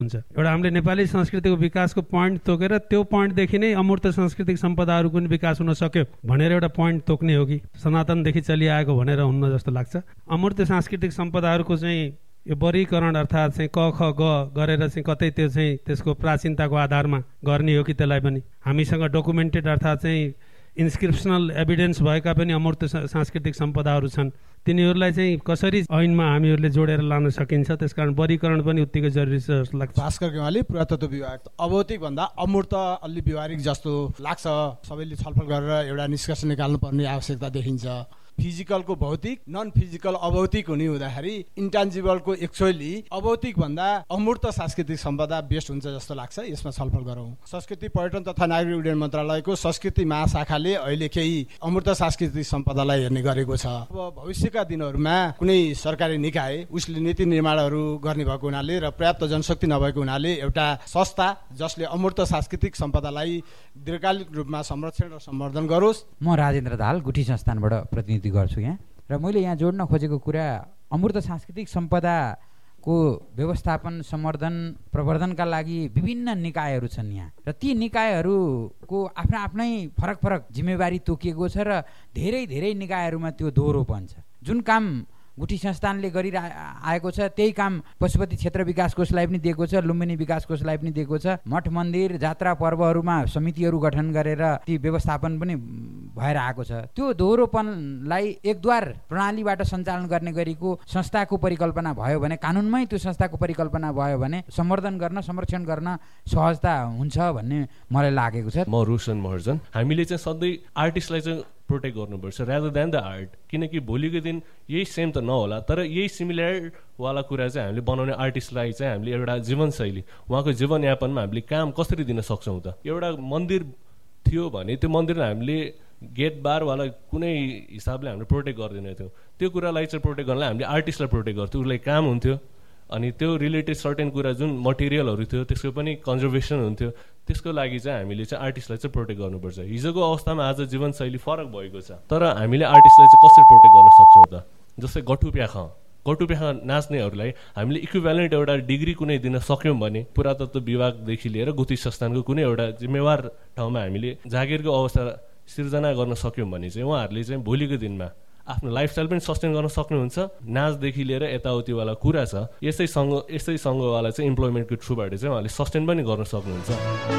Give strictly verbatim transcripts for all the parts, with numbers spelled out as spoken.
हुन्छ। एउटा हामीले नेपाली संस्कृतिको विकासको पोइन्ट तोकेर त्यो पोइन्टदेखि नै अमूर्त सांस्कृतिक सम्पदाहरूको पनि विकास हुन सक्यो भनेर एउटा पोइन्ट तोक्ने हो कि सनातनदेखि चलिआएको भनेर हुन्न जस्तो लाग्छ। अमूर्त सांस्कृतिक सम्पदाहरूको चाहिँ यो वर्गीकरण अर्थात् चाहिँ क ख ग गरेर चाहिँ कतै त्यो चाहिँ त्यसको प्राचीनताको आधारमा गर्ने हो कि त्यसलाई पनि हामीसँग डकुमेन्टेड अर्थात् चाहिँ इन्स्क्रिप्सनल एभिडेन्स भएका पनि अमूर्त सांस्कृतिक सम्पदाहरू छन्, तिनीहरूलाई चाहिँ कसरी ऐनमा हामीहरूले जोडेर लान सकिन्छ। त्यसकारण वर्गीकरण पनि उत्तिकै जरुरी छ जस्तो लाग्छ। भास्कर गेवाली, पुरातत्व विभाग। अभौतिक भन्दा अमूर्त अलि व्यवहारिक जस्तो लाग्छ, सबैले छलफल गरेर एउटा निष्कर्ष निकाल्नुपर्ने आवश्यकता देखिन्छ। फिजिकलको भौतिक, नन फिजिकल अभौतिक हुने हुँदाखेरि इन्टान्जिबलको एक्चुअली अभौतिक भन्दा अमूर्त सांस्कृतिक सम्पदा बेस्ट हुन्छ जस्तो लाग्छ। यसमा छलफल गरौँ। संस्कृति पर्यटन तथा नागरिक उड्डयन मन्त्रालयको संस्कृति महाशाखाले अहिले केही अमूर्त सांस्कृतिक सम्पदालाई हेर्ने गरेको छ। अब भविष्यका दिनहरूमा कुनै सरकारी निकाय उसले नीति निर्माणहरू गर्ने भएको हुनाले र पर्याप्त जनशक्ति नभएको हुनाले एउटा संस्था जसले अमूर्त सांस्कृतिक सम्पदालाई दीर्घकालिक रूपमा संरक्षण र सम्वर्धन गरोस्। म राजेन्द्र दाहाल गुठी संस्थानबाट प्रतिनिधि गर्छु यहाँ, र मैले यहाँ जोड्न खोजेको कुरा अमूर्त सांस्कृतिक सम्पदाको व्यवस्थापन सम्वर्धन प्रवर्धनका लागि विभिन्न निकायहरू छन् यहाँ, र ती निकायहरूको आफ्ना आफ्नै फरक फरक जिम्मेवारी तोकिएको छ र धेरै धेरै निकायहरूमा त्यो दोहोरोपन छ। जुन काम गुठी संस्थानले गरिरह आएको छ त्यही काम पशुपति क्षेत्र विकास कोषलाई पनि दिएको छ, लुम्बिनी विकास कोषलाई पनि दिएको छ। मठ मन्दिर जात्रा पर्वहरूमा समितिहरू गठन गरेर ती व्यवस्थापन पनि भएर आएको छ। त्यो दोहोरोपनलाई एकद्वार प्रणालीबाट सञ्चालन गर्ने गरेको संस्थाको परिकल्पना भयो भने, कानुनमै त्यो संस्थाको परिकल्पना भयो भने सम्वर्धन गर्न संरक्षण गर्न सहजता हुन्छ भन्ने मलाई लागेको छ। म रोशन महर्जन। हामीले चाहिँ सधैँ आर्टिस्टलाई चाहिँ प्रोटेक्ट गर्नुपर्छ रादर देन द आर्ट, किनकि भोलिको दिन यही सेम त नहोला तर यही सिमिलरवाला कुरा चाहिँ हामीले बनाउने आर्टिस्टलाई चाहिँ हामीले एउटा जीवनशैली, उहाँको जीवनयापनमा हामीले काम कसरी दिन सक्छौँ त। एउटा मन्दिर थियो भने त्यो मन्दिरमा हामीले गेट बारवाला कुनै हिसाबले हामीले प्रोटेक्ट गर्दैन थियौँ, त्यो कुरालाई चाहिँ प्रोटेक्ट गर्नलाई हामीले आर्टिस्टलाई प्रोटेक्ट गर्थ्यौँ, उसलाई काम हुन्थ्यो। अनि त्यो रिलेटेड सर्टेन कुरा जुन मटेरियलहरू थियो त्यसको पनि कन्जर्भेसन हुन्थ्यो, त्यसको लागि चाहिँ हामीले चाहिँ आर्टिस्टलाई चाहिँ प्रोटेक्ट गर्नुपर्छ। हिजोको अवस्थामा आज जीवनशैली फरक भएको छ, तर हामीले आर्टिस्टलाई चाहिँ कसरी प्रोटेक्ट गर्न सक्छौँ त। जस्तै गठु प्याखा गठु प्याखा नाच्नेहरूलाई हामीले इक्विभ्यालेन्ट एउटा डिग्री कुनै दिन सक्यौँ भने पुरातत्व विभागदेखि लिएर गुठी संस्थानको कुनै एउटा जिम्मेवार ठाउँमा हामीले जागिरको अवस्था सिर्जना गर्न सक्यौँ भने चाहिँ उहाँहरूले चाहिँ भोलिको दिनमा आफ्नो लाइफस्टाइल पनि सस्टेन गर्न सक्नुहुन्छ। नाचदेखि लिएर यताउतिवाला कुरा छ, यसै सङ्घ यसै सङ्घवाला चाहिँ इम्प्लोइमेन्टको थ्रुबाट चाहिँ उहाँले सस्टेन पनि गर्न सक्नुहुन्छ।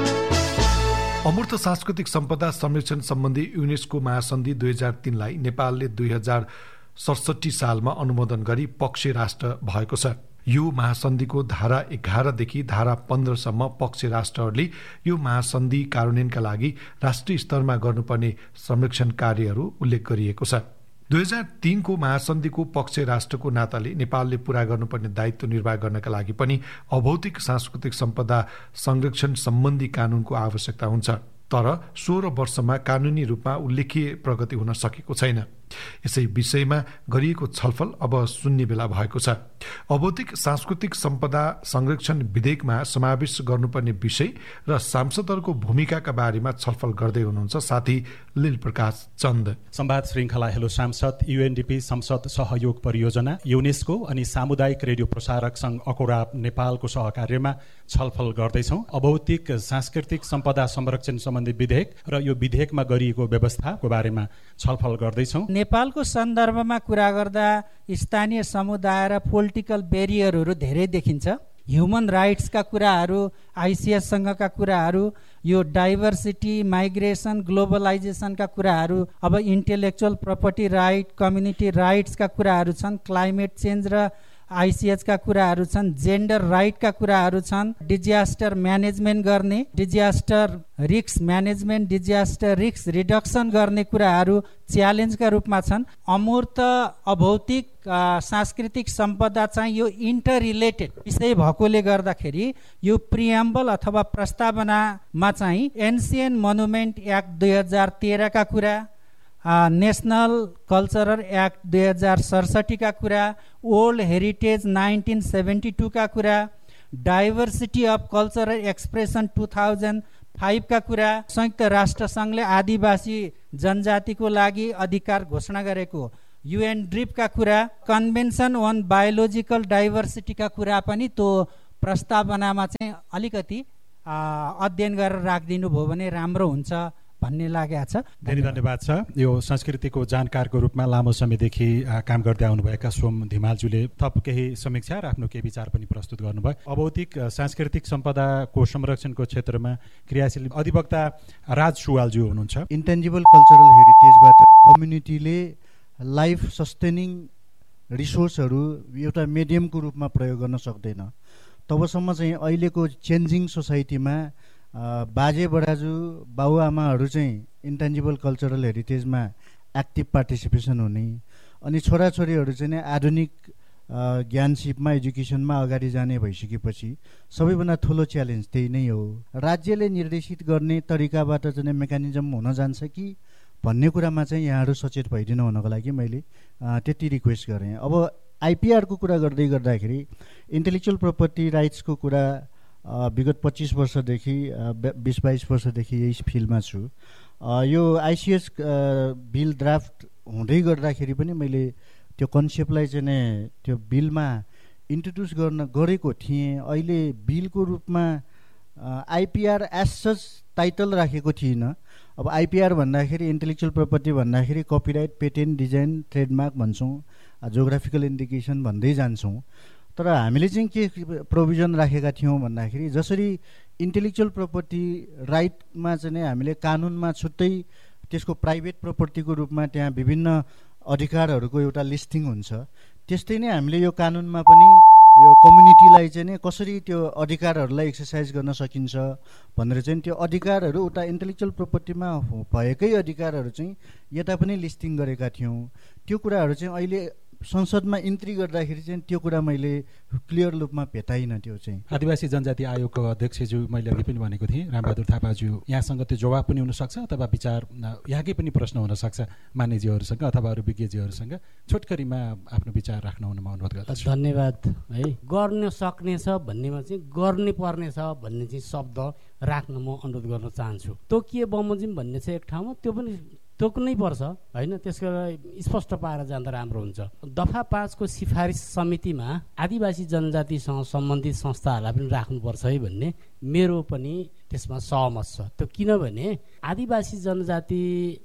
अमूर्त सांस्कृतिक सम्पदा संरक्षण सम्बन्धी युनेस्को महासन्धि दुई हजार तीनलाई नेपालले दुई हजार सडसठी सालमा अनुमोदन गरी पक्ष राष्ट्र भएको छ। यो महासन्धिको धारा एघारदेखि धारा पन्ध्रसम्म पक्ष राष्ट्रहरूले यो महासन्धि कार्यान्वयनका लागि राष्ट्रिय स्तरमा गर्नुपर्ने संरक्षण कार्यहरू उल्लेख गरिएको छ। दुई हजार तीनको महासन्धिको पक्ष राष्ट्रको नाताले नेपालले पूरा गर्नुपर्ने दायित्व निर्वाह गर्नका लागि पनि अभौतिक सांस्कृतिक सम्पदा संरक्षण सम्बन्धी कानूनको आवश्यकता हुन्छ, तर सोह्र वर्षमा कानूनी रूपमा उल्लेखीय प्रगति हुन सकेको छैन। यसै विषयमा गरिएको छलफल अब सुन्ने बेला भएको छ। अभौतिक सांस्कृतिक सम्पदा संरक्षण विधेयकमा समावेश गर्नुपर्ने विषय र सांसदहरूको भूमिकाका बारेमा छलफल गर्दै हुनुहुन्छ साथी लील प्रकाश चन्द। संवाद श्रृङ्खला हेलो सांसद, युएनडिपी संसद सहयोग परियोजना, युनेस्को अनि सामुदायिक रेडियो प्रसारक सङ्घ अकोराब नेपालको सहकार्यमा छलफल गर्दैछौँ। अभौतिक सांस्कृतिक सम्पदा संरक्षण सम्बन्धी विधेयक र यो विधेयकमा गरिएको व्यवस्थाको बारेमा छलफल गर्दैछौँ। नेपालको सन्दर्भमा कुरा गर्दा स्थानीय समुदाय र पोलिटिकल बेरियरहरू धेरै देखिन्छ। ह्युमन राइट्सका कुराहरू, आइसिएससँगका कुराहरू, यो डाइभर्सिटी, माइग्रेसन, ग्लोबलाइजेसनका कुराहरू, अब इन्टेलेक्चुअल प्रपर्टी राइट, कम्युनिटी राइट्सका कुराहरू छन्, क्लाइमेट चेन्ज र आइसिएचका कुराहरू छन्, जेन्डर राइटका कुराहरू छन्, डिजास्टर म्यानेजमेन्ट गर्ने, disaster risk management, disaster risk reduction गर्ने कुराहरू च्यालेन्जका रूपमा छन्। अमूर्त अभौतिक सांस्कृतिक सम्पदा चाहिँ यो इन्टर रिलेटेड विषय भएकोले गर्दाखेरि यो प्रिएम्बल अथवा प्रस्तावनामा चाहिँ एन्सियन मोनुमेन्ट एक्ट दुई हजार तेह्रका कुरा, नेसनल कल्चरल एक्ट दुई हजार सडसठीका कुरा, ओल्ड हेरिटेज नाइन्टिन सेभेन्टी टूका कुरा, diversity of cultural expression two thousand फाइभका कुरा, संयुक्त राष्ट्र सङ्घले आदिवासी जनजातिको लागि अधिकार घोषणा गरेको युएन ड्रिपका कुरा, कन्भेन्सन अन बायोलोजिकल डाइभर्सिटीका कुरा पनि त्यो प्रस्तावनामा चाहिँ अलिकति अध्ययन गरेर राखिदिनु भयो भने राम्रो हुन्छ भन्ने लागेको छ। धेरै धन्यवाद छ। यो संस्कृतिको जानकारको रूपमा लामो समयदेखि काम गर्दै आउनुभएका सोम धिमालज्यूले थप केही समीक्षा र आफ्नो केही विचार पनि प्रस्तुत गर्नुभयो। अभौतिक सांस्कृतिक सम्पदाको संरक्षणको क्षेत्रमा क्रियाशील अधिवक्ता राज सुवालज्यू हुनुहुन्छ। इन्टेन्जिबल कल्चरल हेरिटेजबाट कम्युनिटीले लाइफ सस्टेनिङ रिसोर्सहरू एउटा मिडियमको रूपमा प्रयोग गर्न सक्दैन। तबसम्म चाहिँ अहिलेको चेन्जिङ सोसाइटीमा बाजे बराजु बाबुआमाहरू चाहिँ इन्टेन्जिबल कल्चरल हेरिटेजमा एक्टिभ पार्टिसिपेसन हुने, अनि छोराछोरीहरू चाहिँ नै आधुनिक ज्ञान सिपमा एजुकेसनमा अगाडि जाने भइसकेपछि सबैभन्दा ठुलो च्यालेन्ज त्यही नै हो। राज्यले निर्देशित गर्ने तरिकाबाट चाहिँ मेकानिजम हुन जान्छ कि भन्ने कुरामा चाहिँ यहाँहरू सचेत भइदिनु हुनको लागि मैले त्यति रिक्वेस्ट गरेँ। अब आइपिआरको कुरा गर्दै गर्दाखेरि इन्टेलेक्चुअल प्रपर्टी राइट्सको कुरा विगत पच्चिस वर्षदेखि बिस बाइस वर्षदेखि यही फिल्डमा छु। यो आइसिएस बिल ड्राफ्ट हुँदै गर्दाखेरि पनि मैले त्यो कन्सेप्टलाई चाहिँ नै त्यो बिलमा इन्ट्रोड्युस गर्न गरेको थिएँ। अहिले बिलको रूपमा आइपिआर एज सच टाइटल राखेको थिइनँ। अब आइपिआर भन्दाखेरि इन्टेलेक्चुअल प्रपर्टी भन्दाखेरि कपिराइट, पेटेन्ट, डिजाइन, ट्रेडमार्क भन्छौँ, जोग्राफिकल इन्डिकेसन भन्दै जान्छौँ। तर हामीले चाहिँ के प्रोभिजन राखेका थियौँ भन्दाखेरि जसरी इन्टेलेक्चुअल प्रपर्टी राइटमा चाहिँ नै हामीले कानुनमा छुट्टै त्यसको प्राइभेट प्रपर्टीको रूपमा त्यहाँ विभिन्न अधिकारहरूको एउटा लिस्टिङ हुन्छ, त्यस्तै नै हामीले यो कानुनमा पनि यो कम्युनिटीलाई चाहिँ नि कसरी त्यो अधिकारहरूलाई एक्सर्साइज गर्न सकिन्छ भनेर चाहिँ त्यो अधिकारहरू उता इन्टेलेक्चुअल प्रपर्टीमा भएकै अधिकारहरू चाहिँ यता पनि लिस्टिङ गरेका थियौँ। त्यो कुराहरू चाहिँ अहिले संसदमा इन्ट्री गर्दाखेरि चाहिँ त्यो कुरा मैले क्लियर रूपमा भेटाइनँ। त्यो चाहिँ आदिवासी जनजाति आयोगको अध्यक्षज्यू मैले अघि पनि भनेको थिएँ, रामबहादुर थापाज्यू, यहाँसँग त्यो जवाब पनि हुनसक्छ अथवा विचार यहाँकै पनि प्रश्न हुनसक्छ मान्यज्यूहरूसँग अथवा अरू विज्ञज्यूहरूसँग। छोटकरीमा आफ्नो विचार राख्न हुन म अनुरोध गर्दछु। धन्यवाद। है गर्न सक्नेछ भन्नेमा चाहिँ गर्ने पर्नेछ भन्ने चाहिँ शब्द राख्न म अनुरोध गर्न चाहन्छु। तोकिए बमोजिम भन्ने छ एक ठाउँमा, त्यो पनि तोक्नै पर्छ होइन, त्यसको स्पष्ट पाएर जाँदा राम्रो हुन्छ। दफा पाँचको सिफारिस समितिमा आदिवासी जनजातिसँग सम्बन्धित संस्थाहरूलाई पनि राख्नुपर्छ है भन्ने मेरो पनि त्यसमा सहमत छ। त्यो किनभने आदिवासी जनजाति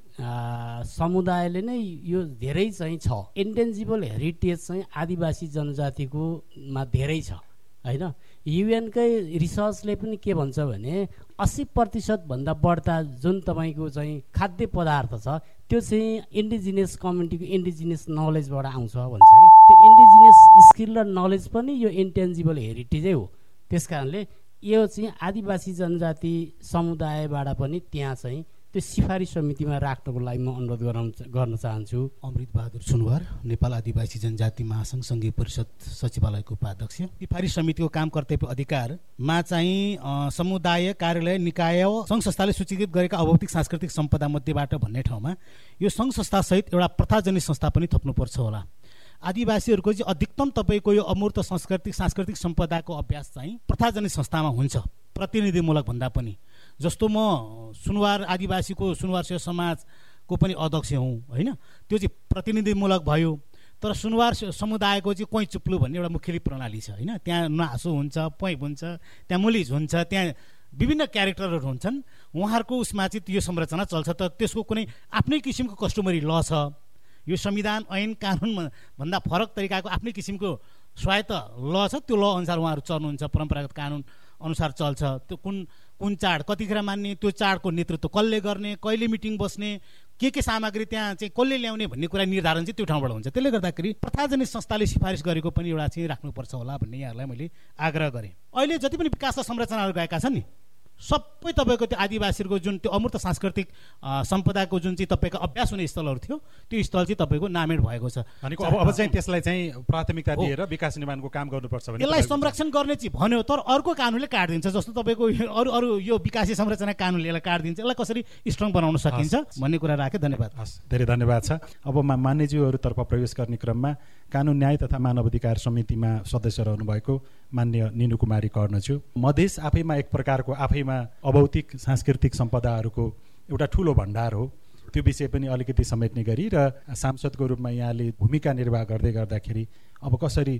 समुदायले नै यो धेरै चाहिँ छ, इन्टेन्जिबल हेरिटेज चाहिँ आदिवासी जनजातिकोमा धेरै छ होइन। युएनकै रिसर्चले पनि के भन्छ भने अस्सी प्रतिशत भन्दा बढ्ता जुन तपाईँको चाहिँ खाद्य पदार्थ छ त्यो चाहिँ इन्डिजिनियस कम्युनिटीको इन्डिजिनियस नलेजबाट आउँछ भन्छ कि। त्यो इन्डिजिनियस स्किल र नलेज पनि यो इन्टेन्जिबल हेरिटेजै हो। त्यस कारणले यो चाहिँ आदिवासी जनजाति समुदायबाट पनि त्यहाँ चाहिँ त्यो सिफारिस समितिमा राख्नको लागि म अनुरोध गराउन गर्न चाहन्छु। अमृत बहादुर सुनवार, नेपाल आदिवासी जनजाति महासङ्घ सङ्घीय परिषद सचिवालयको उपाध्यक्ष। सिफारिस समितिको काम कर्तव्य अधिकारमा चाहिँ समुदाय, कार्यालय, निकाय, सङ्घ संस्थाले सूचीकृत गरेका अभौतिक सांस्कृतिक सम्पदा मध्येबाट भन्ने ठाउँमा यो सङ्घ संस्थासहित एउटा प्रथाजनित संस्था पनि थप्नुपर्छ होला। आदिवासीहरूको चाहिँ अधिकतम तपाईँको यो अमूर्त सांस्कृतिक सांस्कृतिक सम्पदाको अभ्यास चाहिँ प्रथाजनित संस्थामा हुन्छ, प्रतिनिधिमूलक भन्दा पनि। जस्तो म सुनवार आदिवासीको सुनवार सेवा समाजको पनि अध्यक्ष हुँ होइन, त्यो चाहिँ प्रतिनिधिमूलक भयो। तर सुनवार समुदायको चाहिँ कोही चुप्लु भन्ने एउटा मुख्य प्रणाली छ होइन, त्यहाँ नासो हुन्छ, पैप हुन्छ, त्यहाँ मुलिज हुन्छ, त्यहाँ विभिन्न क्यारेक्टरहरू हुन्छन्। उहाँहरूको उसमा चाहिँ त्यो संरचना चल्छ, तर त्यसको कुनै आफ्नै किसिमको कस्टमरी ल छ। यो संविधान, ऐन, कानुन भन्दा फरक तरिकाको आफ्नै किसिमको स्वायत्त ल छ, त्यो ल अनुसार उहाँहरू चल्नुहुन्छ, परम्परागत कानुन अनुसार चल्छ। त्यो कुन कुन चाड कतिखेर मान्ने, त्यो चाडको नेतृत्व कसले गर्ने, कहिले मिटिङ बस्ने, के के सामग्री त्यहाँ चाहिँ कसले ल्याउने भन्ने कुरा निर्धारण चाहिँ त्यो ठाउँबाट हुन्छ। त्यसले गर्दाखेरि प्रथाजनित संस्थाले सिफारिस गरेको पनि एउटा चाहिँ राख्नुपर्छ होला भन्ने यहाँहरूलाई मैले आग्रह गरेँ। अहिले जति पनि विकास संरचनाहरू गएका छन् नि सबै तपाईँको त्यो आदिवासीहरूको जुन त्यो अमूर्त सांस्कृतिक सम्पदाको जुन चाहिँ तपाईँको अभ्यास हुने स्थलहरू थियो त्यो स्थल चाहिँ तपाईँको नामेड भएको छ। भनेको अब अब चाहिँ त्यसलाई चाहिँ प्राथमिकता दिएर विकास निर्माणको काम गर्नुपर्छ भने यसलाई संरक्षण गर्ने चाहिँ भन्यो, तर अर्को कानुनले काटिदिन्छ। जस्तो तपाईँको अरू अरू यो विकासी संरचना कानुनले यसलाई काटिदिन्छ, यसलाई कसरी स्ट्रङ बनाउन सकिन्छ भन्ने कुरा राखेँ। धन्यवाद। हस्, धेरै धन्यवाद छ। अब मान्यज्यूहरूतर्फ प्रवेश गर्ने क्रममा कानुन न्याय तथा मानव अधिकार समितिमा सदस्य रहनुभएको मान्य निनु कुमारी कर्णज्यू, मधेस आफैमा एक प्रकारको आफैमा अभौतिक सांस्कृतिक सम्पदाहरूको एउटा ठुलो भण्डार हो, त्यो विषय पनि अलिकति समेट्ने गरी र सांसदको रूपमा यहाँले भूमिका निर्वाह गर्दै गर्दाखेरि अब कसरी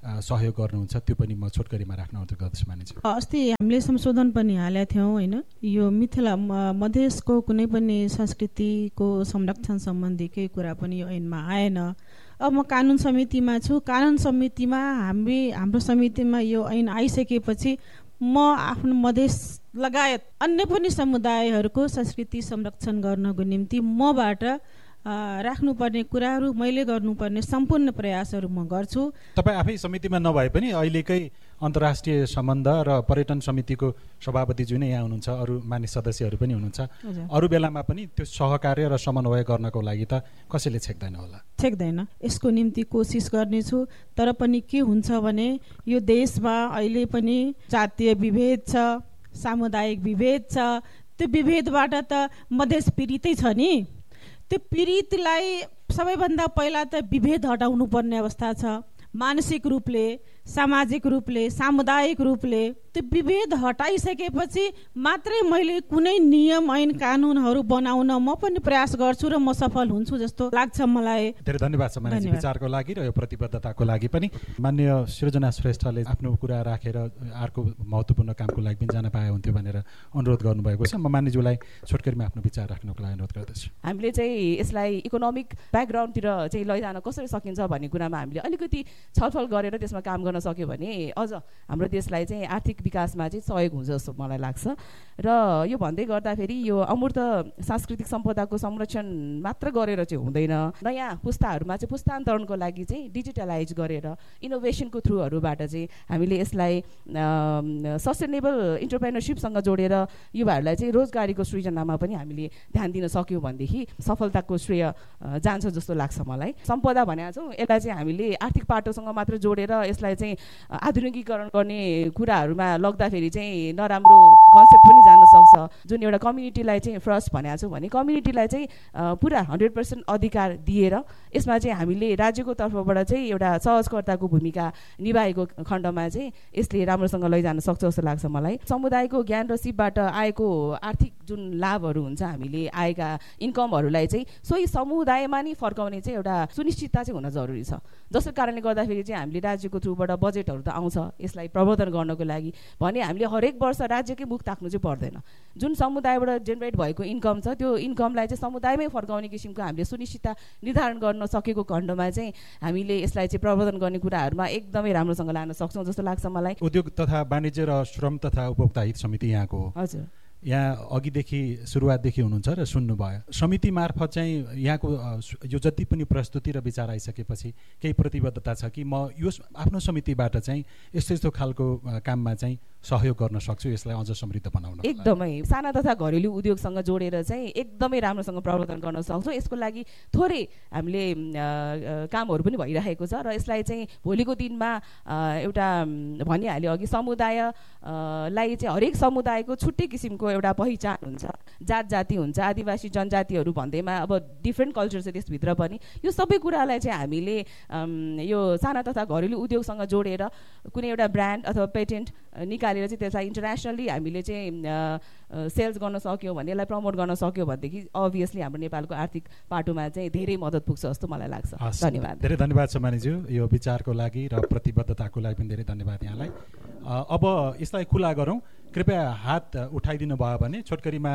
सहयोग गर्नुहुन्छ त्यो पनि म छोटकरीमा राख्न अनुरोध गर्दछु मानिन्छु। अस्ति हामीले संशोधन पनि हालेका थियौँ होइन, यो मिथिला मधेसको कुनै पनि संस्कृतिको संरक्षण सम्बन्धी केही कुरा पनि यो ऐनमा आएन। अब म कानुन समितिमा छु, कानुन समितिमा हामी हाम्रो समितिमा यो ऐन आइसकेपछि म आफ्नो मधेस लगायत अन्य पनि समुदायहरूको संस्कृति संरक्षण गर्नको निम्ति मबाट राख्नुपर्ने कुराहरू, मैले गर्नुपर्ने सम्पूर्ण प्रयासहरू म गर्छु। तपाईँ आफै समितिमा नभए पनि अहिलेकै अन्तर्राष्ट्रिय सम्बन्ध र पर्यटन समितिको सभापति जुन यहाँ हुनुहुन्छ, अरू मानिस सदस्यहरू पनि हुनुहुन्छ, अरू बेलामा पनि त्यो सहकार्य र समन्वय गर्नको लागि त कसैले छेक्दैन होला? छेक्दैन, यसको निम्ति कोसिस गर्नेछु। तर पनि के हुन्छ भने यो देशमा अहिले पनि जातीय विभेद छ, सामुदायिक विभेद छ। त्यो विभेदबाट त मधेस पीडितै छ नि। त्यो पीडितलाई सबैभन्दा पहिला त विभेद हटाउनु पर्ने अवस्था छ। मानसिक रूपले, सामाजिक रूपले, सामुदायिक रूपले त्यो विभेद हटाइसकेपछि मात्रै मैले कुनै नियम ऐन कानुनहरू बनाउन म पनि प्रयास गर्छु र म सफल हुन्छु जस्तो लाग्छ मलाई। धेरै धन्यवाद छ मानिस विचारको लागि र यो प्रतिबद्धताको लागि पनि। माननीय सृजना श्रेष्ठले आफ्नो कुरा राखेर अर्को महत्त्वपूर्ण कामको लागि पनि जान पाए हुन्थ्यो भनेर अनुरोध गर्नुभएको छ। म मानिसज्यूलाई छोटकरीमा आफ्नो विचार राख्नको लागि अनुरोध गर्दछु। हामीले चाहिँ यसलाई इकोनोमिक ब्याकग्राउन्डतिर चाहिँ लैजान कसरी सकिन्छ भन्ने कुरामा हामीले अलिकति छलफल गरेर त्यसमा काम गर्न सक्यो भने अझ हाम्रो देशलाई चाहिँ आर्थिक विकासमा चाहिँ सहयोग हुन्छ जस्तो मलाई लाग्छ। र यो भन्दै गर्दाखेरि यो अमूर्त सांस्कृतिक सम्पदाको संरक्षण मात्र गरेर चाहिँ हुँदैन, नयाँ पुस्ताहरूमा चाहिँ पुस्तान्तरणको लागि चाहिँ डिजिटलाइज गरेर इनोभेसनको थ्रुहरूबाट चाहिँ हामीले यसलाई सस्टेनेबल इन्टरप्रेनरसिपसँग जोडेर युवाहरूलाई चाहिँ रोजगारीको सृजनामा पनि हामीले ध्यान दिन सक्यौँ भनेदेखि सफलताको श्रेय जान्छ जस्तो लाग्छ मलाई। सम्पदा भनेको छौँ, यसलाई चाहिँ हामीले आर्थिक पाटोसँग मात्र जोडेर यसलाई चाहिँ आधुनिकीकरण गर्ने कुराहरूमा लग्दाखेरि चाहिँ नराम्रो कन्सेप्ट पनि जान सक्छ। जुन एउटा कम्युनिटीलाई चाहिँ फर्स्ट भनेको छु भने कम्युनिटीलाई चाहिँ पुरा हन्ड्रेड पर्सेन्ट अधिकार दिएर यसमा चाहिँ हामीले राज्यको तर्फबाट चाहिँ एउटा सहजकर्ताको भूमिका निभाएको खण्डमा चाहिँ यसले राम्रोसँग लैजान सक्छ जस्तो लाग्छ मलाई। समुदायको ज्ञान र सिपबाट आएको आर्थिक जुन लाभहरू हुन्छ, हामीले आएका इन्कमहरूलाई चाहिँ सोही समुदायमा नै फर्काउने चाहिँ एउटा सुनिश्चितता चाहिँ हुन जरुरी छ। जसको कारणले गर्दाखेरि चाहिँ हामीले राज्यको थ्रुबाट बजेटहरू त आउँछ यसलाई प्रवर्धन गर्नको लागि भने हामीले हरेक वर्ष राज्यकै मुख ताक्नु चाहिँ पर्दैन। जुन समुदायबाट जेनेरेट भएको इन्कम छ त्यो इन्कमलाई चाहिँ समुदायमै फर्काउने किसिमको हामीले सुनिश्चितता निर्धारण गर्न सकेको खण्डमा चाहिँ हामीले यसलाई चाहिँ प्रवर्धन गर्ने कुराहरूमा एकदमै राम्रोसँग लान सक्छौँ जस्तो लाग्छ मलाई। उद्योग तथा वाणिज्य र श्रम तथा उपभोक्ता हित समिति यहाँको हो। हजुर, यहाँ अघिदेखि सुरुवातदेखि हुनुहुन्छ र सुन्नुभयो। समिति मार्फत चाहिँ यहाँको यो जति पनि प्रस्तुति र विचार आइसकेपछि केही प्रतिबद्धता छ कि म यो आफ्नो समितिबाट चाहिँ यस्तो यस्तो खालको काममा चाहिँ सहयोग गर्न सक्छु, यसलाई अझ समृद्ध बनाउन? एकदमै साना तथा घरेलु उद्योगसँग जोडेर चाहिँ एकदमै राम्रोसँग प्रवर्धन गर्न सक्छौँ। यसको लागि थोरै हामीले कामहरू पनि भइरहेको छ र यसलाई चाहिँ भोलिको दिनमा एउटा भनिहाल्यो अघि समुदायलाई चाहिँ हरेक समुदायको छुट्टै किसिमको एउटा पहिचान हुन्छ, जात जाति हुन्छ, आदिवासी जनजातिहरू भन्दैमा अब डिफ्रेन्ट कल्चर छ त्यसभित्र पनि। यो सबै कुरालाई चाहिँ हामीले यो साना तथा घरेलु उद्योगसँग जोडेर कुनै एउटा ब्रान्ड अथवा पेटेन्ट निकालेर चाहिँ त्यसलाई इन्टरनेसनली हामीले चाहिँ सेल्स गर्न सक्यौँ भने, यसलाई प्रमोट गर्न सक्यौँ भनेदेखि अभियसली हाम्रो नेपालको आर्थिक पाटोमा चाहिँ धेरै मद्दत पुग्छ जस्तो मलाई लाग्छ। धन्यवाद। धेरै धन्यवाद छ मानिज्यू यो विचारको लागि र प्रतिबद्धताको लागि पनि धेरै धन्यवाद यहाँलाई। अब यसलाई खुला गरौँ, कृपया हात उठाइदिनु भयो भने छोटकरीमा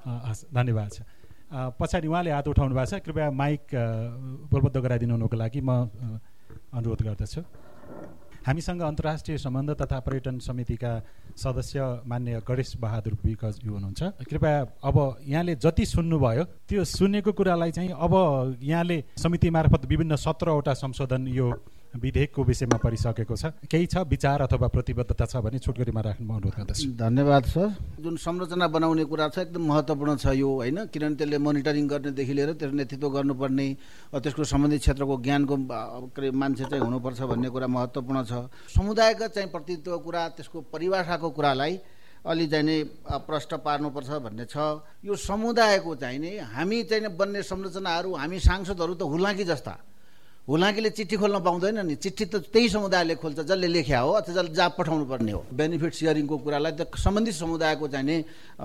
धन्यवाद छ। पछाडि उहाँले हात उठाउनु भएको छ, कृपया माइक बलबद्ध गराइदिनुको लागि म अनुरोध गर्दछु। हामीसँग अन्तर्राष्ट्रिय सम्बन्ध तथा पर्यटन समितिका सदस्य मान्य गणेश बहादुर विकज्यू हुनुहुन्छ। कृपया अब यहाँले जति सुन्नुभयो त्यो सुनेको कुरालाई चाहिँ अब यहाँले समिति मार्फत विभिन्न सत्रवटा संशोधन यो विधेयकको विषयमा परिसकेको छ, केही छ विचार अथवा प्रतिबद्धता छ भने छोटकरीमा राख्नु अनुरोध गर्दछु। धन्यवाद सर। जुन संरचना बनाउने कुरा छ एकदम महत्त्वपूर्ण छ यो, होइन? किनभने त्यसले मोनिटरिङ गर्नेदेखि लिएर त्यसको नेतृत्व गर्नुपर्ने, त्यसको सम्बन्धित क्षेत्रको ज्ञानको मान्छे चाहिँ हुनुपर्छ भन्ने कुरा महत्त्वपूर्ण छ। समुदायका चाहिँ प्रतिनिधित्वको कुरा, त्यसको परिभाषाको कुरालाई अलि चाहिँ नै प्रष्ट पार्नुपर्छ भन्ने छ। यो समुदायको चाहिँ नि हामी चाहिँ बन्ने संरचनाहरू हामी सांसदहरू त हुलाकी जस्ता हुलाकीले चिठी खोल्न पाउँदैन नि, चिठी त त्यही समुदायले खोल्छ जसले लेख्या हो अथवा जसले जहाँ पठाउनु पर्ने हो। बेनिफिट सेयरिङको कुरालाई त सम्बन्धित समुदायको चाहिँ नि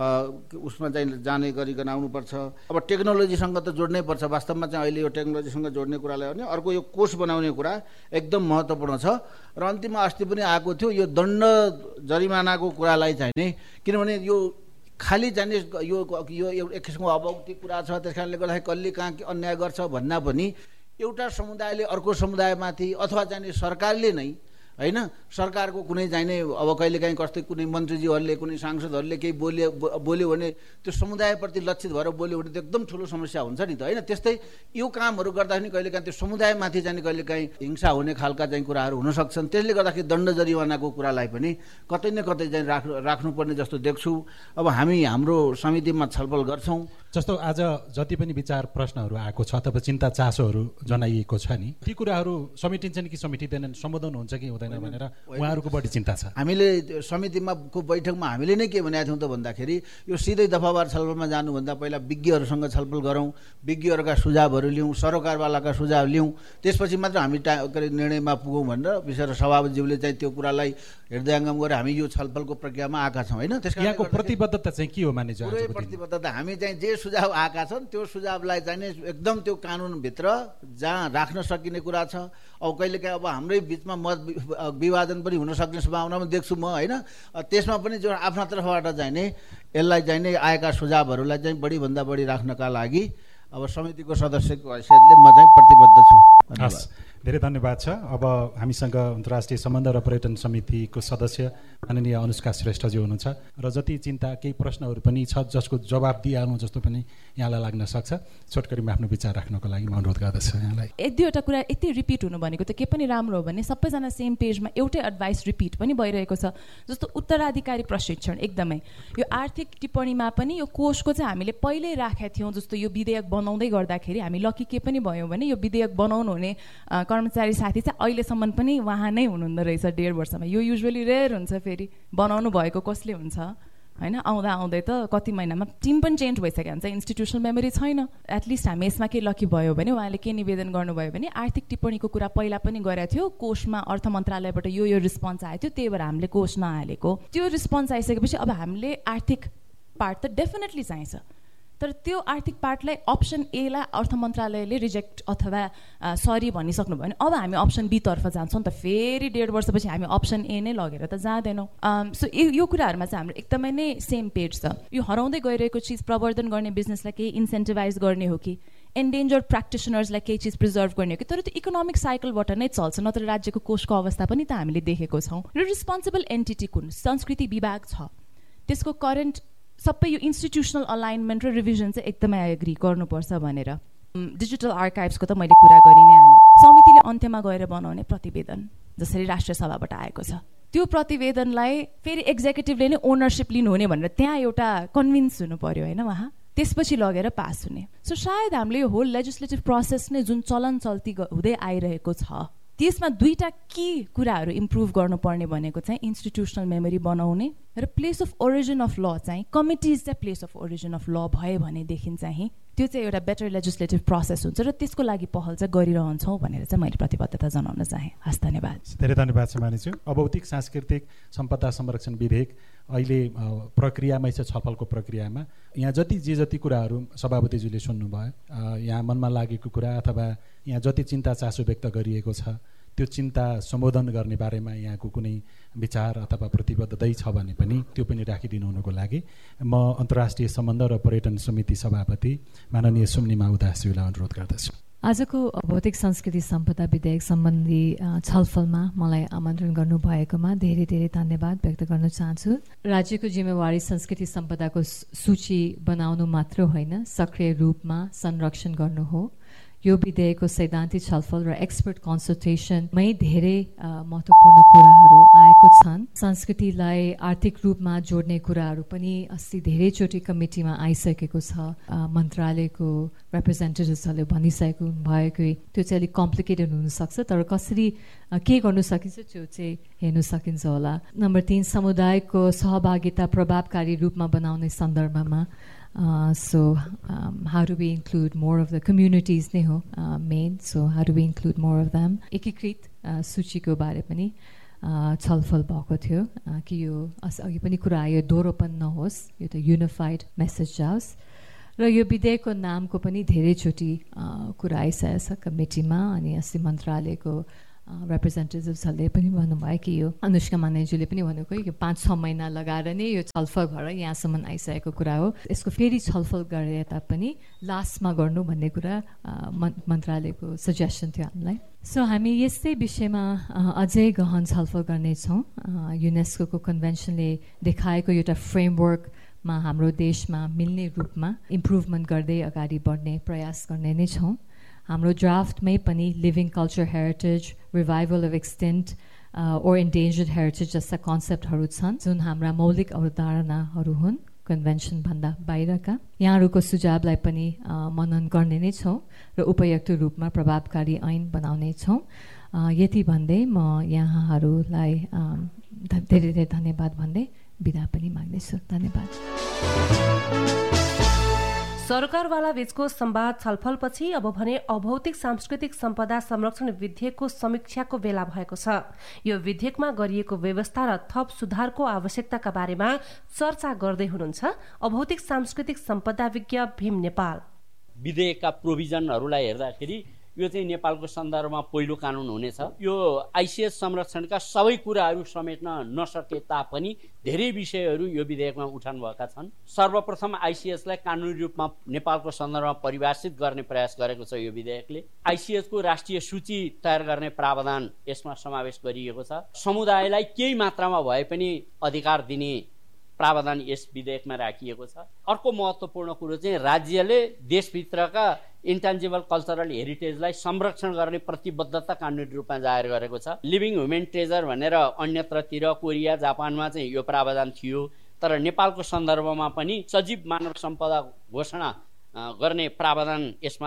उसमा चाहिँ जाने गरिकन आउनुपर्छ। अब टेक्नोलोजीसँग त जोड्नै पर्छ। वास्तवमा चाहिँ अहिले यो टेक्नोलोजीसँग जोड्ने कुरालाई भने अर्को यो कोष बनाउने कुरा एकदम महत्त्वपूर्ण छ। र अन्तिममा अस्ति पनि आएको थियो यो दण्ड जरिमानाको कुरालाई चाहिँ नि, किनभने यो खालि जाने यो यो एक किसिमको अभौतिक कुरा छ, त्यस कारणले गर्दाखेरि कसले कहाँ अन्याय गर्छ भन्दा पनि एउटा समुदायले अर्को समुदायमाथि अथवा चाहिँ सरकारले नै होइन, सरकारको कुनै चाहिने अब कहिलेकाहीँ कस्तै कुनै मन्त्रीजीहरूले कुनै सांसदहरूले केही बोल्यो बोल्यो भने त्यो समुदायप्रति लक्षित भएर बोल्यो भने त एकदम ठुलो समस्या हुन्छ नि त होइन। त्यस्तै यो कामहरू गर्दाखेरि कहिलेकाहीँ त्यो समुदायमाथि चाहिँ कहिलेकाहीँ हिंसा हुने खालका चाहिँ कुराहरू हुन सक्छन्। त्यसले गर्दाखेरि दण्ड जरिवानाको कुरालाई पनि कतै न कतै चाहिँ राख्नु राख्नुपर्ने जस्तो देख्छु। अब हामी हाम्रो समितिमा छलफल गर्छौँ। जस्तो आज जति पनि विचार प्रश्नहरू आएको छ अथवा चिन्ता चासोहरू जनाइएको छ नि, ती कुराहरू समेटिन्छन् कि समेटिँदैनन्, सम्बोधन हुन्छ कि हुँदैन भनेर उहाँहरूको बढी चिन्ता छ। हामीले समितिमा को बैठकमा हामीले नै के भनेका थियौँ त भन्दाखेरि यो सिधै दफावार छलफलमा जानुभन्दा पहिला विज्ञहरूसँग छलफल गरौँ, विज्ञहरूका सुझावहरू लिउँ, सरोकारवालाका सुझाव लिउँ, त्यसपछि मात्र हामी टा के अरे निर्णयमा पुगौँ भनेर विशेष सभापतिज्यूले चाहिँ त्यो कुरालाई हृदयङ्गम गरेर हामी यो छलफलको प्रक्रियामा आएका छौँ होइन। त्यस कारण यहाँको प्रतिबद्धता चाहिँ के हो मानिन्छ? पुरै प्रतिबद्धता हामी चाहिँ जे सुझाव आएका छन् त्यो सुझावलाई चाहिँ एकदम त्यो कानुनभित्र जहाँ राख्न सकिने कुरा छ। अब कहिलेकाहीँ अब हाम्रै बिचमा मत विभाजन पनि हुन सक्ने सम्भावना पनि देख्छु म होइन। त्यसमा पनि जो आफ्ना तर्फबाट चाहिँ नि यसलाई चाहिँ नि आएका सुझावहरूलाई चाहिँ बढीभन्दा बढी राख्नका लागि अब समितिको सदस्यको हैसियतले म चाहिँ प्रतिबद्ध छु। हस्, धेरै धन्यवाद छ। अब हामीसँग अन्तर्राष्ट्रिय सम्बन्ध र पर्यटन समितिको सदस्य माननीय अनुष्का श्रेष्ठजी हुनुहुन्छ र जति चिन्ता केही प्रश्नहरू पनि छ जसको जवाब दिइहाल्नु जस्तो पनि यहाँलाई लाग्न सक्छ। छोटकरीमा आफ्नो विचार राख्नको लागि म अनुरोध गर्दछु यहाँलाई। एक दुईवटा कुरा यति रिपिट हुनु भनेको त के पनि राम्रो हो भने सबैजना सेम पेजमा एउटै एडभाइस रिपिट पनि भइरहेको छ। जस्तो उत्तराधिकारी प्रशिक्षण एकदमै यो आर्थिक टिप्पणीमा पनि यो कोषको चाहिँ हामीले पहिल्यै राखेका थियौँ। जस्तो यो विधेयक बनाउँदै गर्दाखेरि हामी लकी के पनि भयो भने यो विधेयक बनाउनु हुने कर्मचारी साथी चाहिँ अहिलेसम्म पनि उहाँ नै हुनुहुँदो रहेछ डेढ वर्षमा। यो युजुअली रेयर हुन्छ, फेरि बनाउनु भएको कसले हुन्छ होइन। आउँदा आउँदै त कति महिनामा टिम पनि चेन्ज भइसक्यो हुन्छ, इन्स्टिट्युसनल मेमोरी छैन। एटलिस्ट हामी यसमा के लकी भयो भने उहाँले के निवेदन गर्नुभयो भने आर्थिक टिप्पणीको कुरा पहिला पनि गरेको थियो, कोषमा अर्थ मन्त्रालयबाट यो यो रिस्पोन्स आएको थियो, त्यही भएर हामीले कोष नहालेको। त्यो रिस्पोन्स आइसकेपछि अब हामीले आर्थिक पार्ट त डेफिनेटली चाहिन्छ, तर त्यो आर्थिक पार्टलाई अप्सन एलाई अर्थ मन्त्रालयले रिजेक्ट अथवा सरी भनिसक्नु भयो भने अब हामी अप्सन बी तर्फ जान्छौँ नि त। फेरि डेढ वर्षपछि हामी अप्सन ए नै लगेर त जाँदैनौँ। सो यो कुराहरूमा चाहिँ हाम्रो एकदमै नै सेम पेज छ। यो हराउँदै गइरहेको चिज प्रवर्धन गर्ने बिजनेसलाई केही इन्सेन्टिभाइज गर्ने हो कि एन्डेन्जर्ड प्र्याक्टिसनर्सलाई केही चिज प्रिजर्भ गर्ने हो कि, तर त्यो इकोनोमिक साइकलबाट नै चल्छ, नत्र राज्यको कोषको अवस्था पनि त हामीले देखेको छौँ। र रिस्पोन्सिबल एन्टिटी कुन संस्कृति विभाग छ, त्यसको करेन्ट सबै यो इन्स्टिट्युसनल अलाइनमेन्ट र रिभिजन चाहिँ एकदमै एग्री गर्नुपर्छ भनेर। डिजिटल आर्काइभ्सको त मैले कुरा गरि नै हालेँ। समितिले अन्त्यमा गएर बनाउने प्रतिवेदन जसरी राष्ट्रिय सभाबाट आएको छ, त्यो प्रतिवेदनलाई फेरि एक्जिक्युटिभले नै ओनरसिप लिनुहुने भनेर त्यहाँ एउटा कन्भिन्स हुनु पर्यो होइन उहाँ, त्यसपछि लगेर पास हुने। सो सायद हामीले यो होल लेजिस्लेटिभ प्रोसेस नै जुन चलन चल्ती हुँदै आइरहेको छ त्यसमा दुईवटा की कुराहरू इम्प्रुभ गर्नुपर्ने भनेको चाहिँ इन्स्टिट्युसनल मेमोरी बनाउने र प्लेस अफ ओरिजिन अफ ल चाहिँ कमिटिज चाहिँ प्लेस अफ ओरिजिन अफ ल भयो भनेदेखि चाहिँ त्यो चाहिँ एउटा बेटर लेजिस्लेटिभ प्रोसेस हुन्छ र त्यसको लागि पहल चाहिँ गरिरहन्छौँ भनेर चाहिँ मैले प्रतिबद्धता जनाउन चाहेँ। हस्, धन्यवाद। धेरै धन्यवाद छ मानिसु। अभौतिक सांस्कृतिक सम्पदा संरक्षण विधेयक अहिले प्रक्रियामै छ, छलफलको प्रक्रियामा। यहाँ जति जे जति कुराहरू सभापतिज्यूले सुन्नुभयो, यहाँ मनमा लागेको कुरा अथवा यहाँ जति चिन्ता चासो व्यक्त गरिएको छ त्यो चिन्ता सम्बोधन गर्ने बारेमा यहाँको कुनै विचार अथवा प्रतिबद्धता छ भने पनि त्यो पनि राखिदिनु हुनुको लागि म अन्तर्राष्ट्रिय सम्बन्ध र पर्यटन समिति सभापति माननीय सुम्निमा उदासज्यूलाई अनुरोध गर्दछु। आजको भौतिक संस्कृति सम्पदा विधेयक सम्बन्धी छलफलमा मलाई आमन्त्रण गर्नुभएकोमा धेरै धेरै धन्यवाद व्यक्त गर्न चाहन्छु। राज्यको जिम्मेवारी संस्कृति सम्पदाको सूची बनाउनु मात्र होइन, सक्रिय रूपमा संरक्षण गर्नु हो। यो विधेयकको सैद्धान्तिक छलफल र एक्सपर्ट कन्सल्टेसनमै धेरै महत्त्वपूर्ण कुराहरू आएको छन्। संस्कृतिलाई आर्थिक रूपमा जोड्ने कुराहरू पनि अस्ति धेरैचोटि कमिटीमा आइसकेको छ। मन्त्रालयको रिप्रेजेन्टेटिभ्सहरूले भनिसकेको भएको त्यो चाहिँ अलिक कम्प्लिकेटेड हुनसक्छ, तर कसरी के गर्नु सकिन्छ त्यो चाहिँ हेर्नु सकिन्छ होला। नम्बर तिन, समुदायको सहभागिता प्रभावकारी रूपमा बनाउने सन्दर्भमा Uh, so um, how do we include more of the communities नै हो main. So how do we include more of them. एकीकृत सूचीको बारे पनि छलफल भएको थियो कि यो अघि पनि कुरा आयो दोहोरोपन नहोस्, यो त युनिफाइड मेसेज जाओस्. र यो विधेयकको नामको पनि धेरैचोटि कुरा आइसकेको छ कमिटीमा. अनि अस्ति मन्त्रालयको रिप्रेजेन्टेटिभ्सहरूले पनि भन्नुभयो कि यो अनुष्का मानेज्यूले पनि भनेको यो पाँच छ महिना लगाएर नै यो छलफल भएर यहाँसम्म आइसकेको कुरा हो. यसको फेरि छलफल गरे तापनि लास्टमा गर्नु भन्ने कुरा मन्त्रालयको सजेसन थियो हामीलाई. सो हामी यस्तै विषयमा अझै गहन छलफल गर्नेछौँ. युनेस्को कन्भेन्सनले देखाएको एउटा फ्रेमवर्कमा हाम्रो देशमा मिल्ने रूपमा इम्प्रुभमेन्ट गर्दै अगाडि बढ्ने प्रयास गर्ने नै छौँ. हाम्रो ड्राफ्टमै पनि living culture heritage, revival of extent or endangered heritage जस्ता कन्सेप्टहरू छन् जुन हाम्रा मौलिक अवधारणाहरू हुन् कन्भेन्सनभन्दा बाहिरका. यहाँहरूको सुझावलाई पनि मनन गर्ने नै छौँ र उपयुक्त रूपमा प्रभावकारी ऐन बनाउने छौँ. यति भन्दै म यहाँहरूलाई धेरै धेरै धन्यवाद भन्दै बिदा पनि माग्नेछु. धन्यवाद. सरकारवाला बीचको संवाद छलफलपछि अब भने अभौतिक सांस्कृतिक सम्पदा संरक्षण विधेयकको समीक्षाको बेला भएको छ. यो विधेयकमा गरिएको व्यवस्था र थप सुधारको आवश्यकताका बारेमा चर्चा गर्दै हुनुहुन्छ अभौतिक सांस्कृतिक सम्पदा विज्ञ भीम नेपाल. विधेयकका प्रोभिजनहरूलाई हेर्दाखेरि यो चाहिँ नेपालको सन्दर्भमा पहिलो कानुन हुनेछ. यो आइसिएस संरक्षणका सबै कुराहरू समेट्न नसके तापनि धेरै विषयहरू यो विधेयकमा उठान भएका छन्. सर्वप्रथम आइसिएसलाई कानुनी रूपमा नेपालको सन्दर्भमा परिभाषित गर्ने प्रयास गरेको छ यो विधेयकले. आइसिएसको राष्ट्रिय सूची तयार गर्ने प्रावधान यसमा समावेश गरिएको छ. समुदायलाई केही मात्रामा भए पनि अधिकार दिने प्रावधान यस विधेयकमा राखिएको छ. अर्को महत्त्वपूर्ण कुरो चाहिँ राज्यले देशभित्रका इन्टेन्जिबल कल्चरल हेरिटेजलाई संरक्षण गर्ने प्रतिबद्धता कानुनी रूपमा जाहेर गरेको छ. लिभिङ ह्युमेन ट्रेजर भनेर अन्यत्रतिर कोरिया जापानमा चाहिँ यो प्रावधान थियो, तर नेपालको सन्दर्भमा पनि सजीव मानव सम्पदा घोषणा गर्ने प्रावधान यसमा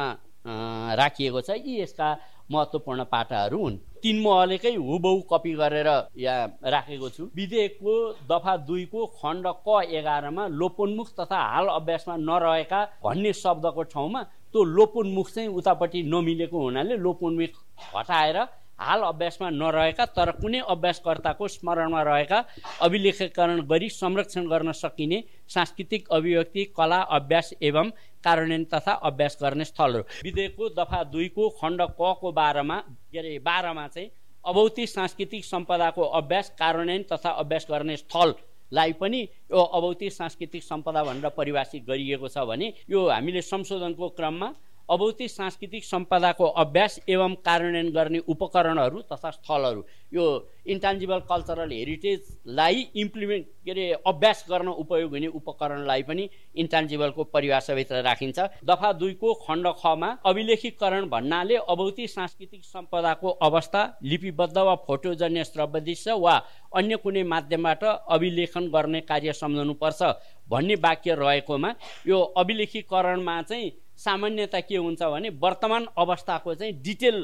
राखिएको छ. यी यसका महत्त्वपूर्ण पाटाहरू हुन्. तीन महलेकै हुबहु कपी गरेर यहाँ राखेको छु. विधेयकको दफा दुईको खण्ड क एघारमा लोपोन्मुख तथा हाल अभ्यासमा नरहेका भन्ने शब्दको ठाउँमा त्यो लोपोन्मुख चाहिँ उतापट्टि नमिलेको हुनाले लोपोन्मुख हटाएर हाल अभ्यासमा नरहेका तर कुनै अभ्यासकर्ताको स्मरणमा रहेका अभिलेखीकरण गरी संरक्षण गर्न सकिने सांस्कृतिक अभिव्यक्ति, कला, अभ्यास एवं कार्यान्वयन तथा अभ्यास गर्ने स्थलहरू. विधेयकको दफा दुईको खण्ड क को बाह्रमा के अरे बाह्रमा चाहिँ अभौतिक सांस्कृतिक सम्पदाको अभ्यास, कार्यान्वयन तथा अभ्यास गर्ने स्थललाई पनि यो अभौतिक सांस्कृतिक सम्पदा भनेर परिभाषित गरिएको छ भने यो हामीले संशोधनको क्रममा अभौतिक सांस्कृतिक सम्पदाको अभ्यास एवं कार्यान्वयन गर्ने उपकरणहरू तथा स्थलहरू यो इन्टेन्जिबल कल्चरल हेरिटेजलाई इम्प्लिमेन्ट के अरे अभ्यास गर्न उपयोग हुने उपकरणलाई पनि इन्टेन्जिबलको परिभाषाभित्र राखिन्छ. दफा दुईको खण्ड खमा अभिलेखीकरण भन्नाले अभौतिक सांस्कृतिक सम्पदाको अवस्था लिपिबद्ध वा फोटोजन्य श्रव्यदृश्य वा अन्य कुनै माध्यमबाट अभिलेखन गर्ने कार्य सम्झाउनुपर्छ भन्ने वाक्य रहेकोमा यो अभिलेखीकरणमा चाहिँ सामान्यता के हुन्छ भने वर्तमान अवस्थाको चाहिँ डिटेल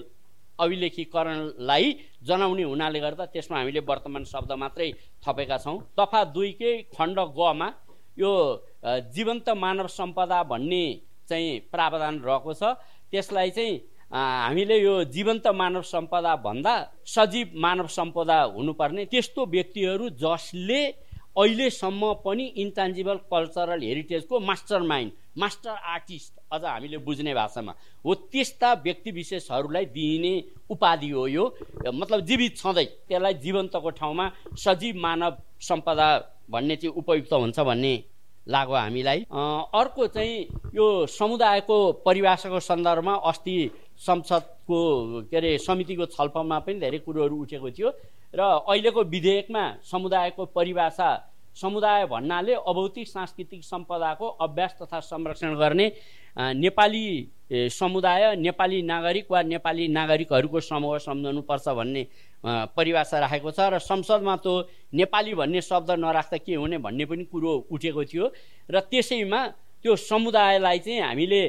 अभिलेखीकरणलाई जनाउने हुनाले गर्दा त्यसमा हामीले वर्तमान शब्द मात्रै थपेका छौँ. दफा दुईकै खण्ड गमा यो जीवन्त मानव सम्पदा भन्ने चाहिँ प्रावधान रहेको छ. त्यसलाई चाहिँ हामीले यो जीवन्त मानव सम्पदा भन्दा सजीव मानव सम्पदा हुनुपर्ने त्यस्तो व्यक्तिहरू जसले अहिलेसम्म पनि intangible cultural हेरिटेजको master mind, master artist अझ हामीले बुझ्ने भाषामा हो त्यस्ता व्यक्ति विशेषहरूलाई दिइने उपाधि हो यो. मतलब जीवित छँदै त्यसलाई जीवन्तको ठाउँमा सजीव मानव सम्पदा भन्ने चाहिँ उपयुक्त हुन्छ भन्ने लाग्यो हामीलाई. अर्को चाहिँ यो समुदायको परिभाषाको सन्दर्भमा अस्ति संसदको के अरे समितिको छलफलमा पनि धेरै कुरोहरू उठेको थियो र अहिलेको विधेयकमा समुदायको परिभाषा समुदाय भन्नाले अभौतिक सांस्कृतिक सम्पदाको अभ्यास तथा संरक्षण गर्ने नेपाली समुदाय, नेपाली नागरिक वा नेपाली नागरिकहरूको समूह सम्झाउनुपर्छ भन्ने परिभाषा राखेको छ र संसदमा त्यो नेपाली भन्ने शब्द नराख्दा के हुने भन्ने पनि कुरो उठेको थियो र त्यसैमा त्यो समुदायलाई चाहिँ हामीले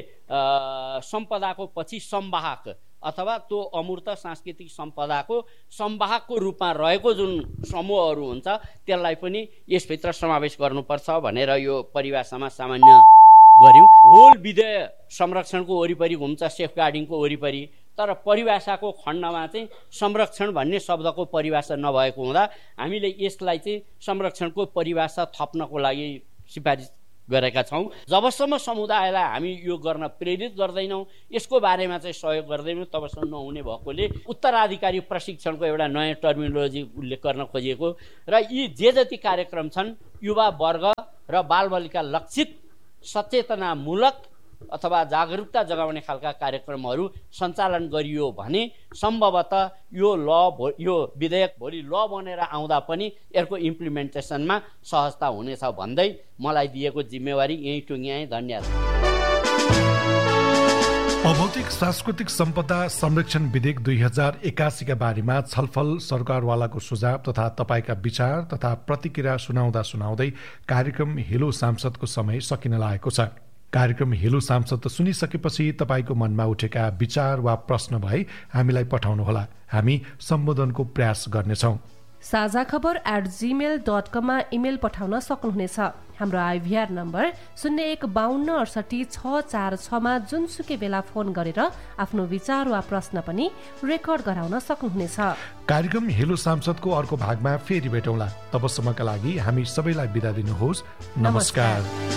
सम्पदाको पछि संवाहक अथवा त्यो अमूर्त सांस्कृतिक सम्पदाको संवाहकको रूपमा रहेको जुन समूहहरू हुन्छ त्यसलाई पनि यसभित्र समावेश गर्नुपर्छ भनेर यो परिभाषामा सामान्य गऱ्यौँ। होल विधेयक संरक्षणको वरिपरि घुम्छ, सेफगार्डिङको वरिपरि, तर परिभाषाको खण्डमा चाहिँ संरक्षण भन्ने शब्दको परिभाषा नभएको हुँदा हामीले यसलाई चाहिँ संरक्षणको परिभाषा थप्नको लागि सिफारिस गरेका छौँ। जबसम्म समुदायलाई हामी यो गर्न प्रेरित गर्दैनौँ, यसको बारेमा चाहिँ सहयोग गर्दैनौँ, तबसम्म नहुने भएकोले उत्तराधिकारी प्रशिक्षणको एउटा नयाँ टर्मिनोलोजी उल्लेख गर्न खोजिएको र यी जे जति कार्यक्रम छन् युवा वर्ग र बालबालिका लक्षित सचेतनामूलक अथवा जागरुकता जगाउने खालका कार्यक्रमहरू सञ्चालन गरियो भने सम्भवतः यो ल यो विधेयक भोलि ल बनेर आउँदा पनि यसको इम्प्लिमेन्टेसनमा सहजता हुनेछ भन्दै मलाई दिएको जिम्मेवारी यहीँ टुङ्ग्याएँ। धन्यवाद। अभौतिक सांस्कृतिक सम्पदा संरक्षण विधेयक दुई हजार एकासीका बारेमा छलफल, सरकारवालाको सुझाव तथा तपाईँका विचार तथा प्रतिक्रिया सुनाउँदा सुनाउँदै कार्यक्रम हेलो सांसदको समय सकिन लागेको छ। कार्यक्रम हेलो सांसद सुनिसकेपछि तपाईँको मनमा उठेका विचार वा प्रश्न भए हामीलाई पठाउनुहोला, हामी सम्बोधनको प्रयास गर्नेछौँ। साझा खबर एट जीमेल डट कममा इमेल पठाउन सक्नुहुनेछ। हाम्रो आइभीआर नम्बर शून्य एक बाहन्न अडसठी छ चार छमा जुनसुकै बेला फोन गरेर आफ्नो विचार वा प्रश्न पनि रेकर्ड गराउन सक्नुहुनेछ। कार्यक्रम हेलो सांसदको अर्को भागमा फेरि भेटौँला। तबसम्मका लागि हामी सबैलाई बिदा दिनुहोस्। नमस्कार।